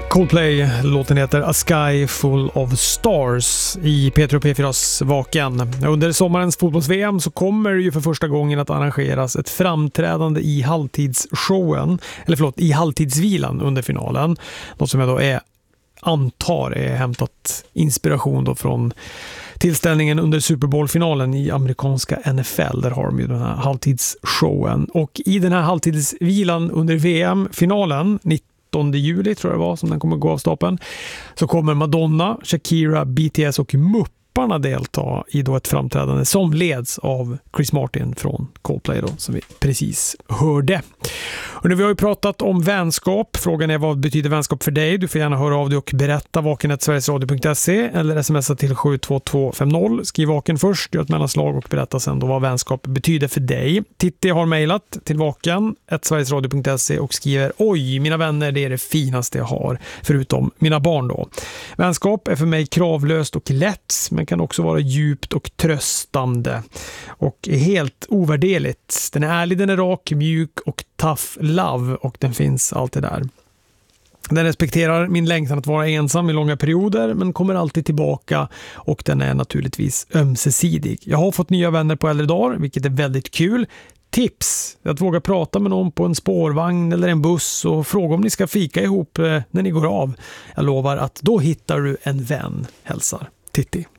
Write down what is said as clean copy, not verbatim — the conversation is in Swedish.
Coldplay, låten heter A Sky Full of Stars i P3 och P4s Vaken. Under sommarens fotbolls-VM så kommer ju för första gången att arrangeras ett framträdande i i halvtidsvilan under finalen. Något som jag då antar är hämtat inspiration då från tillställningen under Super Bowl-finalen i amerikanska NFL. Där har de ju den här halvtidsshowen. Och i den här halvtidsvilan under VM-finalen 19 juli tror jag det var som den kommer gå av stapeln, så kommer Madonna, Shakira, BTS och Mupparna delta i då ett framträdande som leds av Chris Martin från Coldplay då, som vi precis hörde. Och nu vi har ju pratat om vänskap. Frågan är vad betyder vänskap för dig? Du får gärna höra av dig och berätta vaken@sverigesradio.se eller smsa till 72250. Skriv vaken först, gör ett mellanslag och berätta sen då vad vänskap betyder för dig. Titti har mejlat till vaken@sverigesradio.se och skriver: oj, mina vänner, det är det finaste jag har, förutom mina barn då. Vänskap är för mig kravlöst och lätt, men kan också vara djupt och tröstande och är helt ovärderligt. Den är ärlig, den är rak, mjuk och tough love, och den finns alltid där. Den respekterar min längtan att vara ensam i långa perioder, men kommer alltid tillbaka, och den är naturligtvis ömsesidig. Jag har fått nya vänner på äldre dagar, vilket är väldigt kul. Tips: att våga prata med någon på en spårvagn eller en buss och fråga om ni ska fika ihop när ni går av. Jag lovar att då hittar du en vän, hälsar Titti.